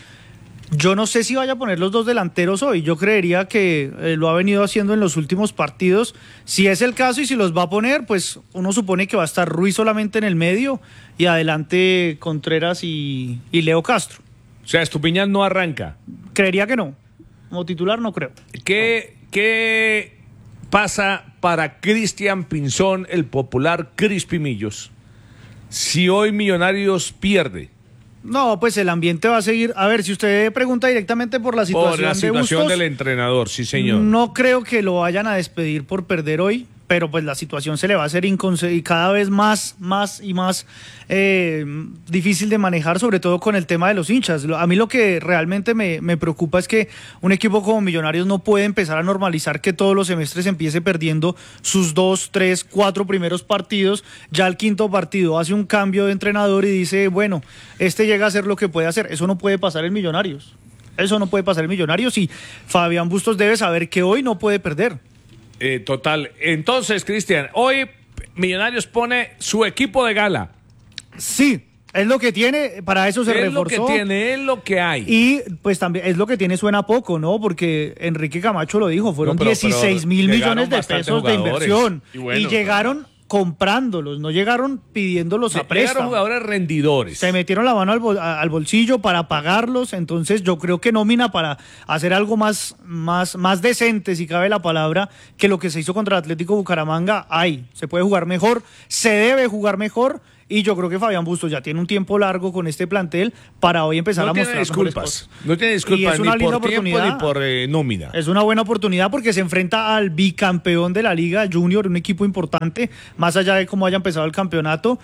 Yo no sé si vaya a poner los dos delanteros hoy, yo creería que eh, lo ha venido haciendo en los últimos partidos. Si es el caso y si los va a poner, pues uno supone que va a estar Ruiz solamente en el medio y adelante Contreras y, y Leo Castro. O sea, Estupiñán no arranca. Creería que no, como titular no creo. ¿Qué, qué pasa para Cristian Pinzón, el popular Crispimillos, si hoy Millonarios pierde? No, pues el ambiente va a seguir. A ver, si usted pregunta directamente por la situación, Por la situación de Bustos, del entrenador, sí señor. no creo que lo vayan a despedir por perder hoy, pero pues la situación se le va a hacer inconce- y cada vez más, más y más eh, difícil de manejar, sobre todo con el tema de los hinchas. Lo- A mí lo que realmente me, me preocupa es que un equipo como Millonarios no puede empezar a normalizar que todos los semestres empiece perdiendo sus dos, tres, cuatro primeros partidos. Ya el quinto partido hace un cambio de entrenador y dice, bueno, este llega a hacer lo que puede hacer. Eso no puede pasar en Millonarios. Eso no puede pasar en Millonarios y Fabián Bustos debe saber que hoy no puede perder. Eh, total. Entonces, Cristian, hoy Millonarios pone su equipo de gala. Sí, Es lo que tiene, para eso se es reforzó. lo que tiene, es lo que hay. Y pues también es lo que tiene, suena poco, ¿no? Porque Enrique Camacho lo dijo, fueron No, pero- dieciséis mil pero millones de llegaron pesos de bastantes inversión. jugadores. Y bueno, y llegaron comprándolos, no llegaron pidiéndolos a Llegaron préstamo. jugadores rendidores. Se metieron la mano al, bol- a- al bolsillo para pagarlos, entonces yo creo que nómina para hacer algo más, más, más decente, si cabe la palabra, que lo que se hizo contra el Atlético Bucaramanga, hay. Se puede jugar mejor, se debe jugar mejor, y yo creo que Fabián Bustos ya tiene un tiempo largo con este plantel para hoy empezar No a tiene mostrar mejores disculpas. cosas. No tiene Y disculpas es una ni linda por tiempo ni oportunidad. por eh, nómina. Es una buena oportunidad porque se enfrenta al bicampeón de la Liga Junior, un equipo importante, más allá de cómo haya empezado el campeonato.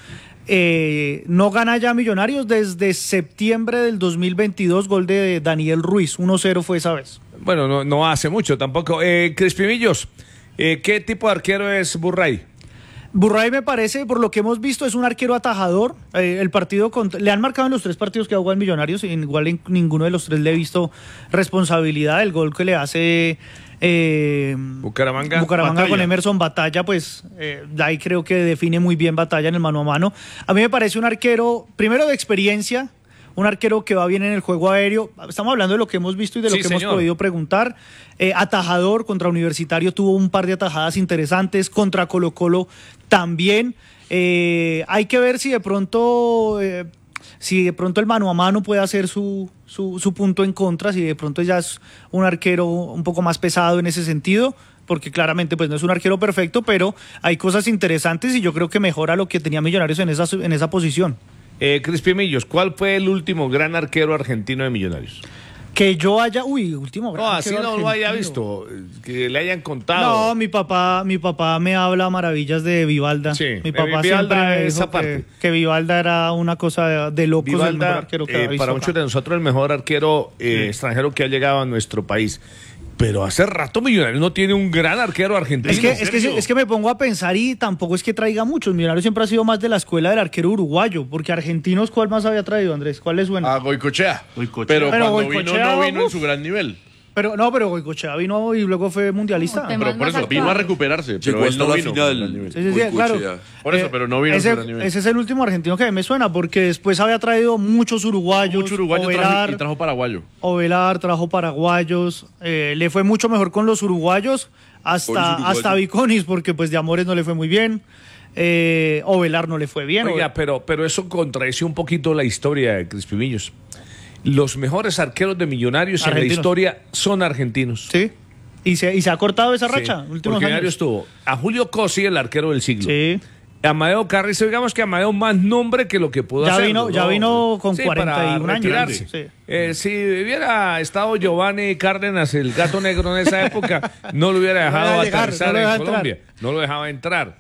Eh, no gana ya Millonarios desde septiembre del dos mil veintidós, gol de Daniel Ruiz, uno cero fue esa vez. Bueno, no, no hace mucho tampoco. Eh, Crispimillos, eh, ¿qué tipo de arquero es Burray? Burray me parece, por lo que hemos visto, es un arquero atajador. Eh, el partido contra- le han marcado en los tres partidos que ha jugado en Millonarios, y igual en ninguno de los tres le he visto responsabilidad. El gol que le hace eh, Bucaramanga. Bucaramanga Batalla. con Emerson Batalla, pues eh, ahí creo que define muy bien Batalla en el mano a mano. A mí me parece un arquero, primero de experiencia, un arquero que va bien en el juego aéreo. Estamos hablando de lo que hemos visto y de lo Sí, que señor. hemos podido preguntar. Eh, atajador contra Universitario, tuvo un par de atajadas interesantes, contra Colo Colo también. Eh, hay que ver si de pronto... eh, si de pronto el mano a mano puede hacer su, su, su punto en contra, si de pronto ya es un arquero un poco más pesado en ese sentido, porque claramente pues no es un arquero perfecto, pero hay cosas interesantes y yo creo que mejora lo que tenía Millonarios en esa, en esa posición. Eh, Crispimillos, ¿cuál fue el último gran arquero argentino de Millonarios? Que yo haya... Uy, último gran No, así arquero no lo haya argentino. visto, eh, que le hayan contado. No, mi papá, mi papá me habla maravillas de Vivalda. Sí, mi eh, papá Vivalda, siempre me esa dijo que, parte. que Vivalda era una cosa de, de locos, el mejor Vivalda, arquero que eh, había visto para acá. muchos de nosotros, el mejor arquero eh, extranjero que ha llegado a nuestro país. Pero hace rato Millonarios no tiene un gran arquero argentino. Es que, es, que, es que me pongo a pensar y tampoco es que traiga muchos. Millonarios siempre ha sido más de la escuela del arquero uruguayo, porque argentinos, ¿cuál más había traído, Andrés? ¿Cuál les suena? A Goicochea. Goicoechea. Pero, Pero cuando Goicoechea, vino, no vino en uf. su gran nivel. Pero no, pero Goicoechea vino y luego fue mundialista. No, Pero temas por más eso, vino a actuales. recuperarse. Llegó Pero él hasta no la vino con gran final. nivel. Sí, sí, sí, claro. Goicoechea. Por eso, Eh, pero no vino en ese, su gran nivel. ese es el último argentino que me suena, porque después había traído muchos uruguayos. Mucho uruguayo trajo, Ovelar, y trajo paraguayo. Ovelar trajo paraguayos. eh, le fue mucho mejor con los uruguayos, Con hasta, los uruguayos. hasta Viconis, porque pues de Amores no le fue muy bien. Eh, Ovelar no le fue bien. Oiga, pero, pero eso contradice un poquito la historia de Crispimillos. Los mejores arqueros de Millonarios en la Argentinos. historia son argentinos. Sí. Y se, y se ha cortado esa racha. Sí, últimos porque Millonarios años. tuvo a Julio Cosi, el arquero del siglo. Sí. Amadeo Carrizo, digamos que Amadeo más nombre que lo que pudo Ya hacer. vino- ya vino con cuarenta y un años. retirarse. Sí. Eh, si hubiera estado Giovanni Cárdenas, el gato negro en esa época, no lo hubiera dejado No lo dejaba aterrizar llegar, no lo en dejaba Colombia. entrar. No lo dejaba entrar.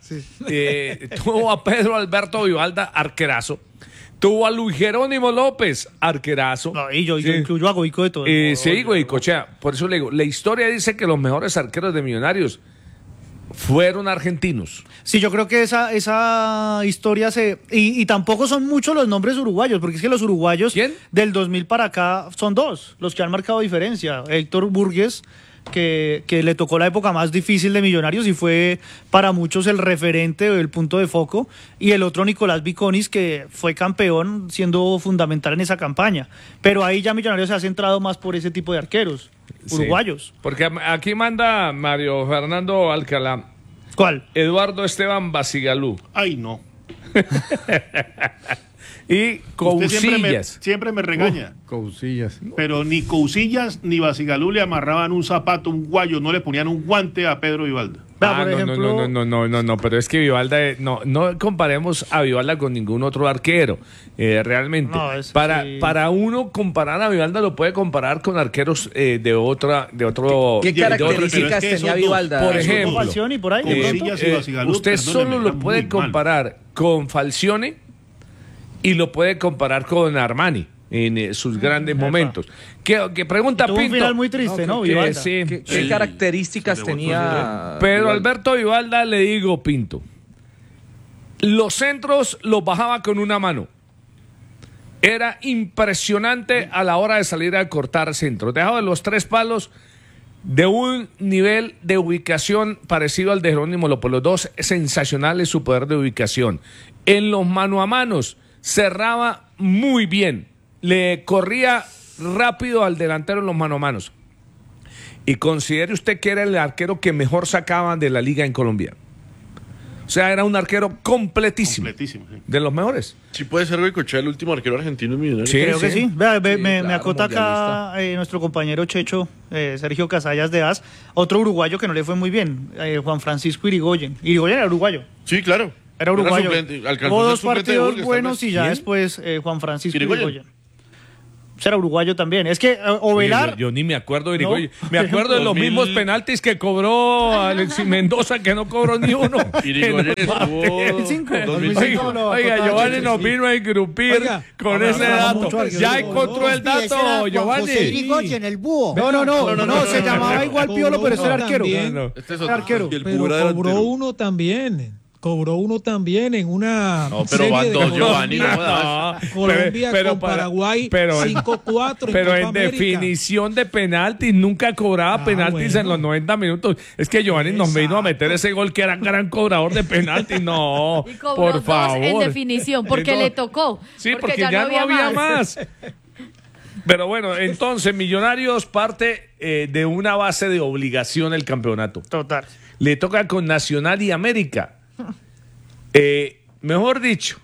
Eh, tuvo a Pedro Alberto Vivalda, arquerazo. Tuvo a Luis Jerónimo López, arquerazo. No, y yo, yo Sí. incluyo a Goico de todo. Eh, sí, güey, Cochea. Por eso le digo, la historia dice que los mejores arqueros de Millonarios fueron argentinos. Sí, yo creo que esa, esa historia se... Y, y tampoco son muchos los nombres uruguayos, porque es que los uruguayos ¿Quién? del dos mil para acá son dos, los que han marcado diferencia. Héctor Burgues, que, que le tocó la época más difícil de Millonarios y fue para muchos el referente o el punto de foco, y el otro Nicolás Viconis, que fue campeón siendo fundamental en esa campaña. Pero ahí ya Millonarios se ha centrado más por ese tipo de arqueros, Sí. uruguayos. Porque aquí manda Mario Fernando Alcalá. ¿Cuál? Eduardo Esteban Basigalú. Ay, no. Y Usted siempre me, Cousillas. siempre me regaña. Cousillas. Pero ni Cousillas ni Basigalú le amarraban un zapato, un guayo, no le ponían un guante a Pedro Vivalda. Vea, Ah, por no, ejemplo- no, no, no, no, no, no, pero es que Vivalda, eh, no, no comparemos a Vivalda con ningún otro arquero, eh, realmente. No, es para, que- para uno comparar a Vivalda lo puede comparar con arqueros eh, de otra, de otro. ¿Qué de otro características pero es que tenía esos dos- Vivalda? Por esos dos- ejemplo, Falcioni por ahí, de Eh, pronto. Cousillas y eh, Basigalú, usted perdóneme, solo lo eran puede muy malos. comparar con Falcione y lo puede comparar con Armani en eh, sus grandes momentos. ¿Qué, qué pregunta Tuvo un Pinto? final muy triste, ¿no? que- Vivalda. sí, ¿Qué, qué sí. características Se le volvió tenía Pedro Vivalda? Alberto Vivalda, le digo, Pinto, los centros los bajaba con una mano. Era impresionante a la hora de salir a cortar centros. Dejaba los tres palos de un nivel de ubicación parecido al de Jerónimo López. Los dos sensacionales su poder de ubicación. En los mano a manos cerraba muy bien, le corría rápido al delantero en los mano a manos. Y considere usted que era el arquero que mejor sacaban de la liga en Colombia. O sea, era un arquero completísimo. Completísimo, sí. De los mejores. Sí puede ser Goicoechea el último arquero argentino en Millonarios. Sí, Creo que sí. Vea, ve- Sí, me, me claro, acota acá eh, nuestro compañero Checho, eh, Sergio Casallas de A S, otro uruguayo que no le fue muy bien, eh, Juan Francisco Irigoyen. Irigoyen era uruguayo. Sí, claro. Era uruguayo. suplente, alcanzó Hubo a ser dos suplente de partidos Burgues, tal buenos vez. y ya ¿Quién? después eh, Juan Francisco Irigoyen. Irigoyen. Era uruguayo también. Es que eh, Ovelar... Yo, yo ni me acuerdo de Irigoyen. No. Me acuerdo de los dos mil mismos penaltis que cobró Alexis Mendoza, que no cobró ni uno. Irigoyen En los estuvo partidos. cinco, dos mil Oiga, cinco. lo oiga, acotaba Giovanni Checho, nos sí. vino a engrupir Oiga, con ahora ese hablamos dato. mucho al Ya Guerrero. encontró el Ese era dato, Juan José Giovanni. Irigoyen, el búho. No, no, no, no, no, se llamaba igual Piolo, pero ese era Cobró arquero. también. No, no. Este es Era otro. arquero. Y el Pero Búho era cobró delantero. uno también. Cobró uno también en una. No, pero serie van de dos, Colombia- Giovanni, no jodas. Colombia Pero- pero con para- Paraguay pero- cinco cuatro. Pero Copa en América. definición de penaltis, nunca cobraba Ah, penaltis bueno. en los noventa minutos. Es que Giovanni nos vino a meter ese gol que era gran cobrador de penaltis. No, Y cobró por dos favor. en definición, porque Entonces- le tocó. Sí, porque, ya, no había, más. Pero bueno, entonces Millonarios parte eh, de una base de obligación el campeonato. Total. Le toca con Nacional y América. Eh, mejor dicho,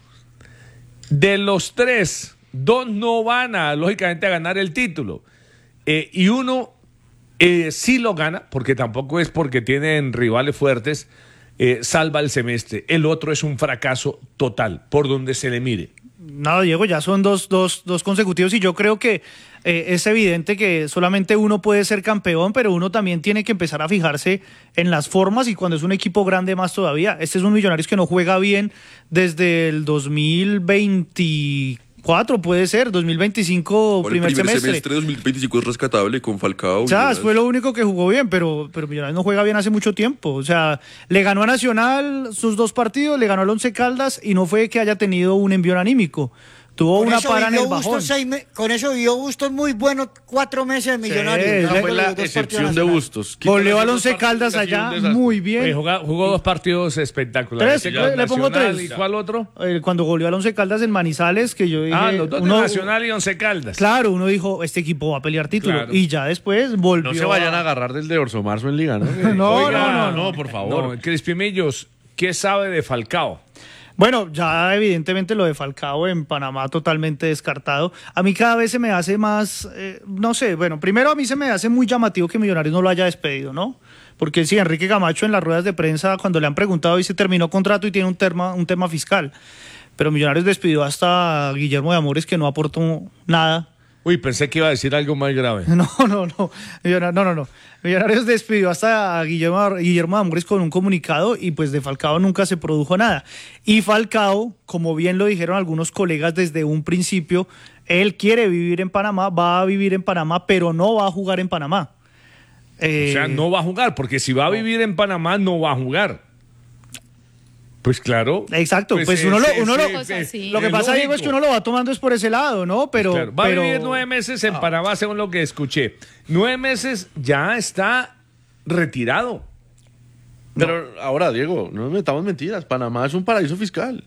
de los tres, dos no van a, lógicamente, a ganar el título. Eh, y uno eh, sí lo gana, porque tampoco es porque tienen rivales fuertes, eh, salva el semestre. El otro es un fracaso total, por donde se le mire. No, Diego, ya son dos, dos, dos consecutivos y yo creo que eh, es evidente que solamente uno puede ser campeón, pero uno también tiene que empezar a fijarse en las formas y cuando es un equipo grande más todavía. Este es un Millonarios que no juega bien desde el dos mil veinticuatro, puede ser, dos mil veinticinco, Ahora, primer, el primer semestre. semestre de dos mil veinticinco es rescatable con Falcao. O sea, Millonarios. fue lo único que jugó bien, pero, pero Millonarios no juega bien hace mucho tiempo. O sea, le ganó a Nacional sus dos partidos, le ganó al Once Caldas y no fue que haya tenido un envío anímico. Tuvo Con una eso para en vivió el bajón. Bustos seis me- con eso vivió Bustos muy buenos cuatro meses de Millonarios. esa ganando fue la los dos excepción partidos de nacionales. Bustos. Goleó al Quítale Once dos partidos Caldas que ha sido un allá desastre. muy bien. Oye, jugó, jugó dos partidos espectaculares. Tres, Ya, le- le pongo Nacional, tres. ¿Y cuál otro? Eh, Cuando goleó al Once Caldas en Manizales, que yo dije... Ah, los dos de uno- Nacional y Once Caldas. Claro, uno dijo, este equipo va a pelear título. Claro. Y ya después volvió No se vayan a agarrar del de Orso Marzo en Liga, ¿no? No, Oiga, no, no, no, por favor. No, Crispimillos, ¿qué sabe de Falcao? Bueno, ya evidentemente lo de Falcao en Panamá totalmente descartado. A mí cada vez se me hace más, eh, no sé, bueno, primero a mí se me hace muy llamativo que Millonarios no lo haya despedido, ¿no? Porque sí, Enrique Camacho en las ruedas de prensa, cuando le han preguntado, dice terminó contrato y tiene un tema, un tema fiscal. Pero Millonarios despidió hasta a Guillermo de Amores, que no aportó nada. Uy, pensé que iba a decir algo más grave. No, no, no. Millonarios, no, no, no. Millonarios despidió hasta a Guillermo, Guillermo de Amores con un comunicado y pues de Falcao nunca se produjo nada. Y Falcao, como bien lo dijeron algunos colegas desde un principio, él quiere vivir en Panamá, va a vivir en Panamá, pero no va a jugar en Panamá. Eh, O sea, no va a jugar, porque si va a vivir en Panamá, no va a jugar. Pues claro. Exacto, pues, uno, ese- lo, uno lo, ese- Cosa así. lo que es pasa, Diego, es lógico. que uno lo va tomando es por ese lado, ¿no? Pero, Claro, va pero- a vivir nueve meses en Panamá, según lo que escuché. Nueve meses ya está retirado. Pero ahora, Diego, no nos metamos mentiras. Panamá es un paraíso fiscal.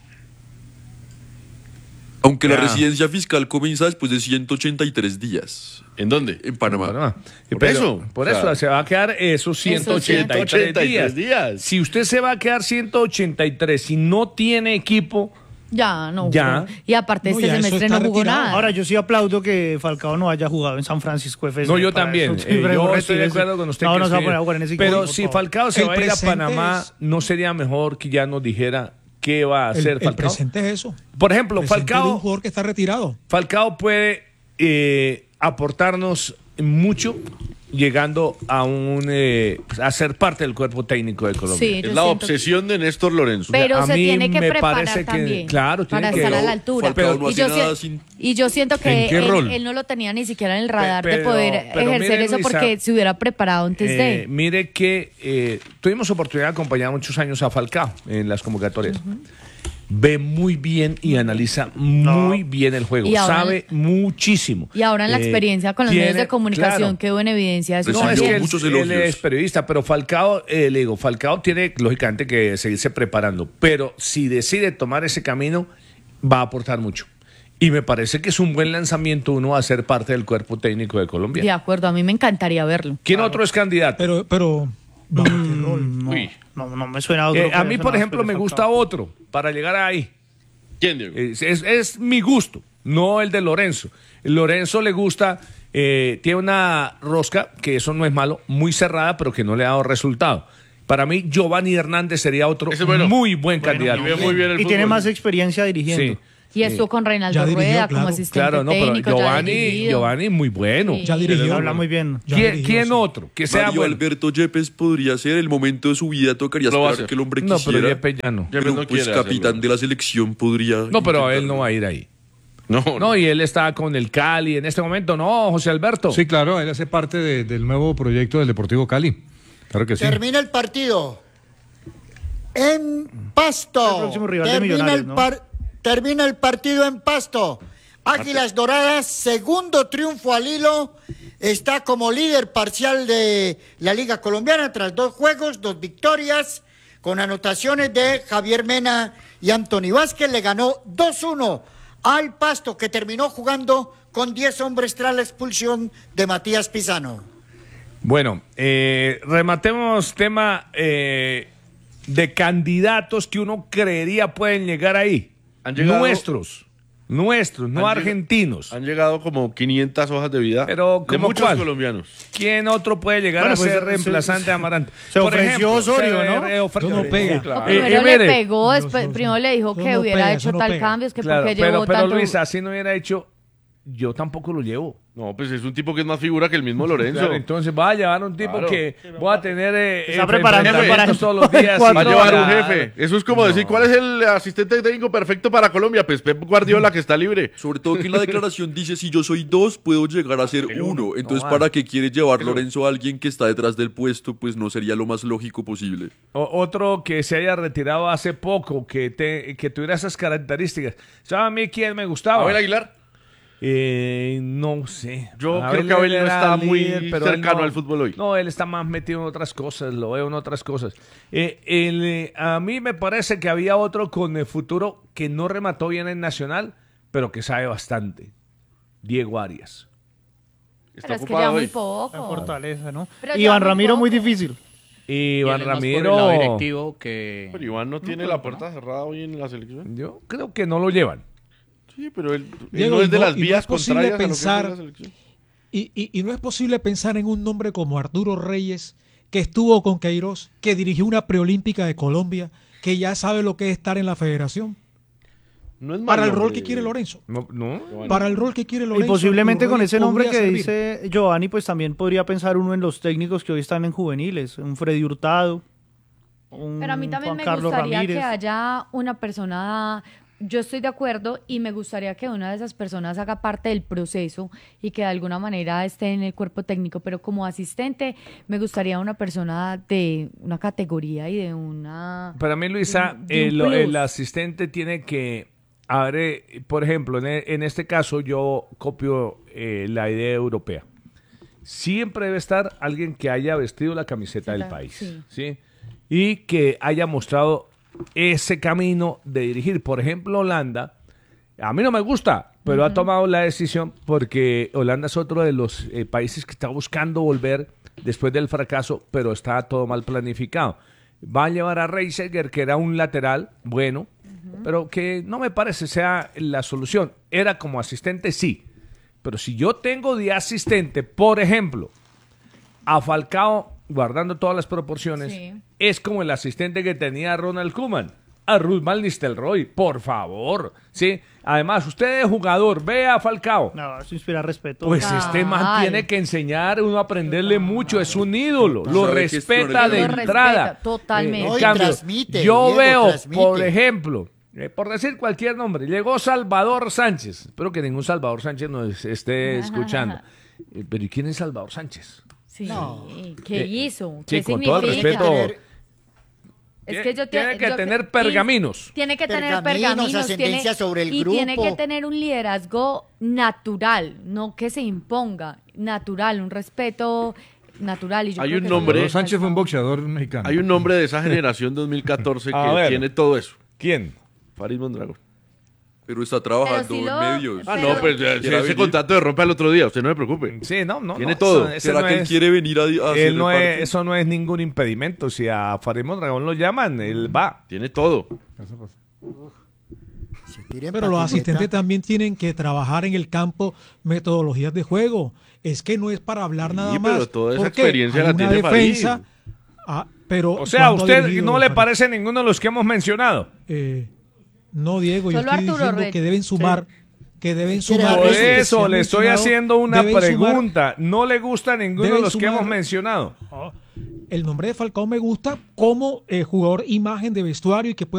Aunque la Ya. residencia fiscal comienza después de ciento ochenta y tres días. ¿En dónde? En Panamá. Panamá. Por Pero- eso, Por o eso sea, se va a quedar esos ciento ochenta y tres, ciento ochenta y días. tres días. Si usted se va a quedar ciento ochenta y tres y no tiene equipo, Ya, no. Ya. jugó. Y aparte No, este ya eso semestre está no jugó retirado. nada. Ahora, yo sí aplaudo que Falcao no haya jugado en San Francisco F C. no, yo Para también. eso, Eh, sí, pero yo estoy de retírese. acuerdo con usted. No, que no se va a sí. poner a jugar en ese equipo, Pero por si favor. Falcao se El va a ir a presente Panamá, es- ¿no sería mejor que ya nos dijera qué va a El, hacer el Falcao? presente es eso. Por ejemplo, El presente de un Falcao, jugador que está retirado. Falcao puede eh, aportarnos mucho llegando a un eh, a ser parte del cuerpo técnico de Colombia. Sí, yo Es la siento- obsesión de Néstor Lorenzo. Pero a se mí tiene que me preparar parece que- también. claro, tiene para que- estar a la altura. Falcao no y, hace yo nada si- sin- y yo siento que ¿En qué él, rol? él no lo tenía ni siquiera en el radar Pe- de pero- poder pero ejercer mire, eso Luisa, porque se hubiera preparado antes Eh, de. mire que eh, tuvimos oportunidad de acompañar muchos años a Falcao en las convocatorias. Ve muy bien y analiza muy bien el juego. Y ahora- Sabe muchísimo. Y ahora en la Eh, experiencia con los medios tiene- de comunicación claro. quedó en evidencia eso No, Recibió es también. que él, muchos él elogios. es periodista, pero Falcao, eh, le digo, Falcao tiene lógicamente que seguirse preparando. Pero si decide tomar ese camino, va a aportar mucho. Y me parece que es un buen lanzamiento uno a ser parte del cuerpo técnico de Colombia. De acuerdo, a mí me encantaría verlo. ¿Quién claro. otro es candidato? Pero, pero no, no, no, no me suena a otro. Eh, a mí, por ejemplo, me gusta otro para llegar ahí. ¿Quién, Diego? Es, es, es mi gusto, no el de Lorenzo. Lorenzo le gusta, eh, tiene una rosca, que eso no es malo, muy cerrada, pero que no le ha dado resultado. Para mí, Giovanni Hernández sería otro bueno. muy buen bueno, candidato. Y, muy bien el y tiene más experiencia dirigiendo. Sí. Y estuvo con Reinaldo dirigió, Rueda claro. como asistente claro, no, técnico. Pero Giovanni, Giovanni muy bueno. Sí. Ya dirigió. Habla muy bien. ¿Quién, dirigió, ¿quién sí. otro? Que sea Mario bueno. Alberto Yepes podría ser el momento de su vida. Tocaría Lo esperar que el hombre No, quisiera. pero Yepes ya no. Pero, Yepes no pues quiere capitán hacerlo. de la selección podría. No, pero él intentarlo. no va a ir ahí. No, No, y él está con el Cali en este momento. No, José Alberto. Sí, claro, él hace parte de- del nuevo proyecto del Deportivo Cali. Claro que sí. Termina el partido en Pasto. El próximo rival de Termina, Millonarios, el ¿no? par- termina el partido en Pasto. Águilas Doradas, segundo triunfo al hilo. Está como líder parcial de la Liga Colombiana tras dos juegos, dos victorias, con anotaciones de Javier Mena y Anthony Vázquez. Le ganó dos uno al Pasto, que terminó jugando con diez hombres tras la expulsión de Matías Pizano. Bueno, eh, rematemos tema eh, de candidatos que uno creería pueden llegar ahí. Han llegado- Nuestros. Nuestros, no Han lleg- argentinos. Han llegado como quinientas hojas de vida Pero, de ¿cómo muchos cuál? colombianos. ¿Quién otro puede llegar Bueno, a pues, ser se- reemplazante se- de Amarante? se Por ofreció ejemplo, Osorio, se ¿no? re- ofre- Eso no pega. Sí, claro. O primero Eh, eh, le mire, pegó, Dios, después, Dios, primero le dijo eso que no hubiera pega, hecho eso no tal pega. cambio, es que claro, porque pero, llevó pero tanto... Luis, así no hubiera hecho, yo tampoco lo llevo. No, pues es un tipo que es más figura que el mismo Lorenzo. Claro, entonces va a llevar un tipo Claro. que voy a tener eh, Se está preparando enfrentamientos para- todos los días. Va Va a y llevar un claro. jefe. Eso es como decir, ¿cuál es el asistente técnico perfecto para Colombia? Pues Pep Guardiola, que está libre. Sobre todo que en la declaración dice, si yo soy dos, puedo llegar a ser uno. Entonces, No, ¿para ah. qué quiere llevar Lorenzo a alguien que está detrás del puesto? Pues no sería lo más lógico posible. O- otro que se haya retirado hace poco, que, te- que tuviera esas características. ¿Sabe a mí quién me gustaba? Abel Aguilar. Eh, no sé. Yo creo que Abel no era está muy pero él cercano no- al fútbol hoy. No, él está más metido en otras cosas, lo veo en otras cosas. Eh, el, eh, a mí me parece que había otro con el futuro que no remató bien en Nacional, pero que sabe bastante. Diego Arias. Está Pero es que ocupado ya muy hoy. La poco. fortaleza, ¿no? Pero ya Iván muy Ramiro, muy poco. difícil. Y Iván él es más por el Ramiro. lado directivo que... Pero Iván no tiene la puerta cerrada hoy en la selección. Yo creo que no lo llevan. Sí, pero él, él Diego, no es y de no- las y no vías es posible contrarias a lo que es pensar- la selección. Y, y- y no es posible pensar en un nombre como Arturo Reyes, que estuvo con Queiroz, que dirigió una preolímpica de Colombia, que ya sabe lo que es estar en la federación. No es Para mal el rol nombre. que quiere Lorenzo. No, no. Para el rol que quiere Lorenzo. Y posiblemente Arturo con Reyes ese nombre que podría servir. dice Giovanni, pues también podría pensar uno en los técnicos que hoy están en juveniles. Un Freddy Hurtado, un Pero a mí también Juan me Carlos gustaría Ramírez. que haya una persona, yo estoy de acuerdo y me gustaría que una de esas personas haga parte del proceso y que de alguna manera esté en el cuerpo técnico, pero como asistente me gustaría una persona de una categoría y de una... Para mí, Luisa, de un el, plus. el asistente tiene que, a ver, eh, por ejemplo, en, e- en este caso yo copio eh, la idea europea. Siempre debe estar alguien que haya vestido la camiseta del La- país, sí. ¿sí? Y que haya mostrado ese camino de dirigir. Por ejemplo, Holanda, a mí no me gusta, pero ha tomado la decisión porque Holanda es otro de los eh, países que está buscando volver después del fracaso, pero está todo mal planificado. Va a llevar a Reisiger, que era un lateral bueno, pero que no me parece sea la solución. Era como asistente, sí. Pero si yo tengo de asistente, por ejemplo, a Falcao, guardando todas las proporciones, Sí. es como el asistente que tenía Ronald Koeman, a Ruth Van Nistelrooy, por favor, ¿sí? Además, usted es jugador, ve a Falcao. No, eso inspira respeto. Pues Total. este man tiene que enseñar, uno aprenderle mucho, es un ídolo, lo Sabe respeta gestionar de el Lo entrada. respeta, totalmente. En No, y cambio, transmite, yo Diego, veo, transmite. por ejemplo, eh, por decir cualquier nombre, llegó Salvador Sánchez. Espero que ningún Salvador Sánchez nos esté escuchando. Eh, Pero ¿y quién es Salvador Sánchez? Sí, No. ¿qué Eh, hizo? sí, ¿Qué con todo el significa? respeto. Tener- Es que yo Tiene te- que yo- tener y- pergaminos. Tiene que tener Pergaminos, pergaminos. ascendencia tiene- sobre el y tiene grupo. que tener un liderazgo natural, no que se imponga, natural, un respeto natural. Y yo Hay creo un que eso nombre- le Salvador Sánchez fue un falta. boxeador mexicano. Hay un nombre de esa generación dos mil catorce A que ver. tiene todo eso. ¿Quién? Farid Mondragón. Pero está trabajando Pero si en lo- medios. Ah, Pero- no, pues ya, Quiera ese venir. contrato de rompe al otro día, usted no se preocupe. Sí, no, no. Tiene no, todo. eso- ese ¿Será no que él es- quiere venir a, a hacer él no parte? es- eso no es ningún impedimento. Si a Farid Mondragón lo llaman, él va. Tiene todo. Se tiren Pero los patineta. asistentes también tienen que trabajar en el campo metodologías de juego. Es que no es para hablar nada Sí, más. pero toda esa porque experiencia hay la una tiene defensa. Farid. ah, pero O sea, ¿a ¿cuándo ha usted dirigido no le Farid? parece ninguno de los que hemos mencionado? Eh, no, Diego, yo Solo estoy Arturo diciendo Reyes. que deben sumar, que deben Quiere sumar. dar Por esos que se eso han le estoy mencionado, haciendo una deben sumar- pregunta. ¿No le gusta ninguno de deben los que sumar- hemos mencionado? El nombre de Falcao me gusta como eh, jugador imagen de vestuario y que pueda